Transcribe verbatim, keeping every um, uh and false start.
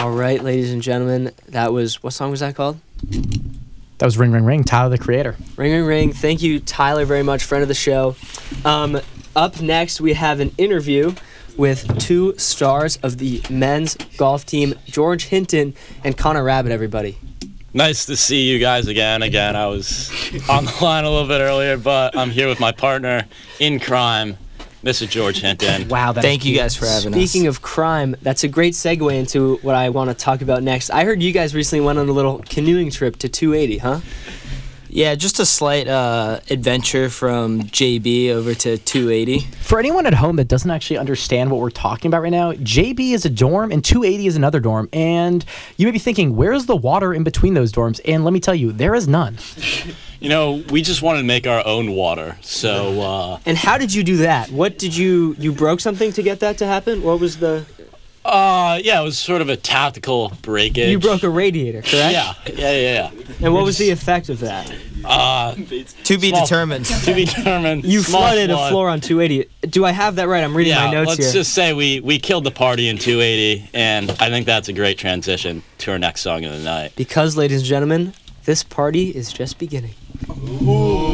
All right, ladies and gentlemen, that was, what song was that called? That was Ring Ring Ring, Tyler the Creator. Ring Ring Ring. Thank you, Tyler, very much, friend of the show. Um, up next, we have an interview with two stars of the men's golf team, George Hinton and Connor Rabbit, everybody. Nice to see you guys again. Again, I was on the line a little bit earlier, but I'm here with my partner in crime, Mister George Hinton. Wow, that Thank you guys for having Speaking us. Speaking of crime, that's a great segue into what I want to talk about next. I heard you guys recently went on a little canoeing trip to two eighty, huh? Yeah, just a slight uh, adventure from J B over to two eighty. For anyone at home that doesn't actually understand what we're talking about right now, J B is a dorm and two eighty is another dorm. And you may be thinking, where's the water in between those dorms? And let me tell you, there is none. You know, we just wanted to make our own water, so... Uh, and how did you do that? What did you... You broke something to get that to happen? What was the... Uh, yeah, it was sort of a tactical breakage. You broke a radiator, correct? Yeah, yeah, yeah, yeah. And what was the effect of that? Uh, to be small, determined. To be determined. You Small flooded flood. a floor on two eighty. Do I have that right? I'm reading yeah, my notes let's here. just say we, we killed the party in two eighty, and I think that's a great transition to our next song of the night. Because, ladies and gentlemen, this party is just beginning. Ooh.